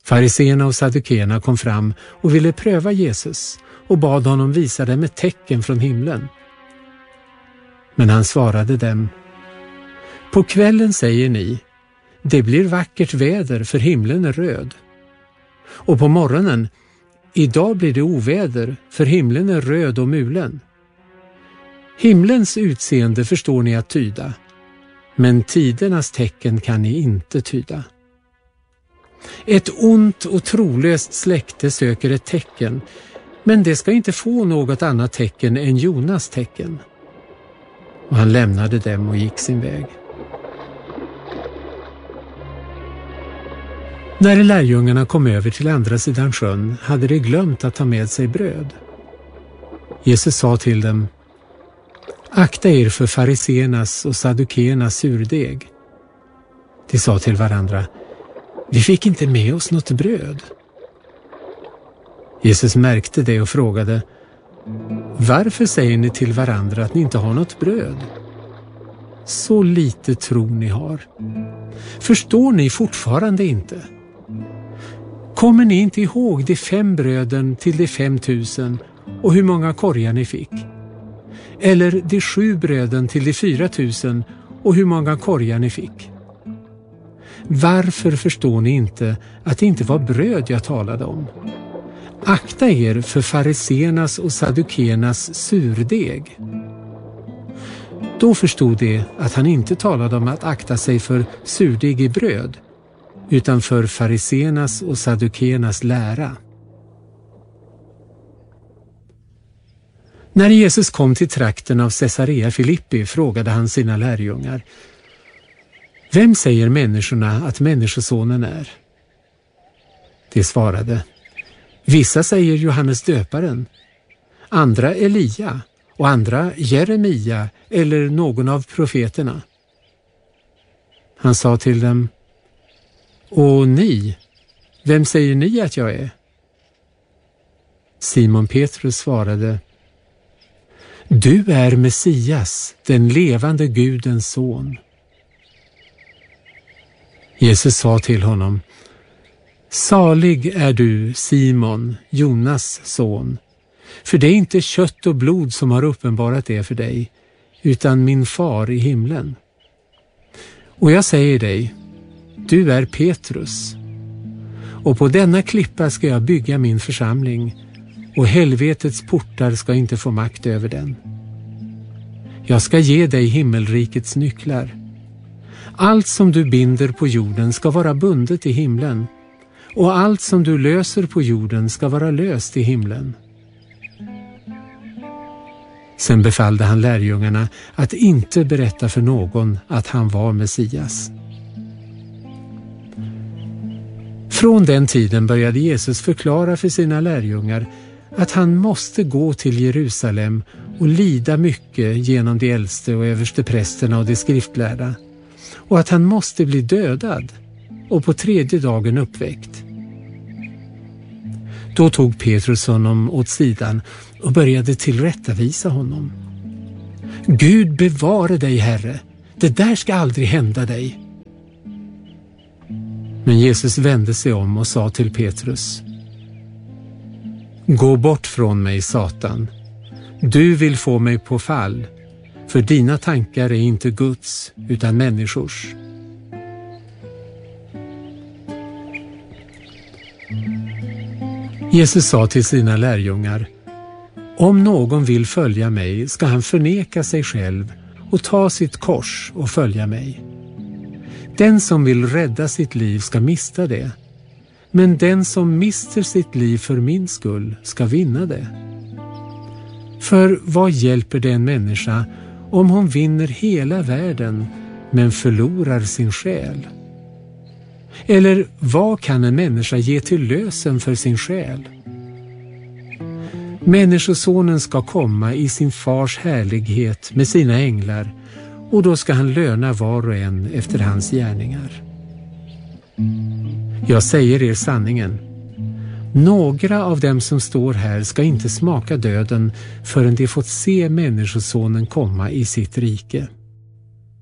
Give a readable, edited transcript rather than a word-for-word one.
Fariséerna och saddukeerna kom fram och ville pröva Jesus och bad honom visa dem ett tecken från himlen. Men han svarade dem: på kvällen säger ni, det blir vackert väder för himlen är röd. Och på morgonen, idag blir det oväder för himlen är röd och mulen. Himlens utseende förstår ni att tyda, men tidernas tecken kan ni inte tyda. Ett ont och trolöst släkte söker ett tecken, men det ska inte få något annat tecken än Jonas tecken. Och han lämnade dem och gick sin väg. När lärjungarna kom över till andra sidan sjön hade de glömt att ta med sig bröd. Jesus sa till dem: akta er för fariséernas och saddukeernas surdeg. De sa till varandra: vi fick inte med oss något bröd. Jesus märkte det och frågade: varför säger ni till varandra att ni inte har något bröd? Så lite tro ni har. Förstår ni fortfarande inte? Kommer ni inte ihåg de 5 bröden till de 5000 och hur många korgar ni fick? Eller de 7 bröden till de 4000 och hur många korgar ni fick? Varför förstår ni inte att det inte var bröd jag talade om? Akta er för fariséernas och saddukeernas surdeg. Då förstod de att han inte talade om att akta sig för surdeg i bröd, utan för fariséernas och saddukeernas lära. När Jesus kom till trakten av Caesarea Filippi frågade han sina lärjungar: vem säger människorna att människosonen är? De svarade: vissa säger Johannes döparen, andra Elia och andra Jeremia eller någon av profeterna. Han sa till dem: och ni, vem säger ni att jag är? Simon Petrus svarade: du är Messias, den levande Gudens son. Jesus sa till honom: salig är du, Simon, Jonas son, för det är inte kött och blod som har uppenbarat det för dig, utan min far i himlen. Och jag säger dig, du är Petrus, och på denna klippa ska jag bygga min församling, och helvetets portar ska inte få makt över den. Jag ska ge dig himmelrikets nycklar. Allt som du binder på jorden ska vara bundet i himlen, och allt som du löser på jorden ska vara löst i himlen. Sen befallde han lärjungarna att inte berätta för någon att han var Messias. Från den tiden började Jesus förklara för sina lärjungar att han måste gå till Jerusalem och lida mycket genom de äldste och översteprästerna och de skriftlärda, och att han måste bli dödad och på 3:e dagen uppväckt. Då tog Petrus honom åt sidan och började tillrättavisa honom. Gud bevare dig, Herre, det där ska aldrig hända dig. Men Jesus vände sig om och sa till Petrus: gå bort från mig, Satan. Du vill få mig på fall, för dina tankar är inte Guds utan människors. Jesus sa till sina lärjungar: om någon vill följa mig ska han förneka sig själv och ta sitt kors och följa mig. Den som vill rädda sitt liv ska mista det, men den som mister sitt liv för min skull ska vinna det. För vad hjälper det en människa om hon vinner hela världen men förlorar sin själ? Eller vad kan en människa ge till lösen för sin själ? Människosonen ska komma i sin fars härlighet med sina änglar, och då ska han löna var och en efter hans gärningar. Jag säger er sanningen, några av dem som står här ska inte smaka döden förrän de fått se människosonen komma i sitt rike.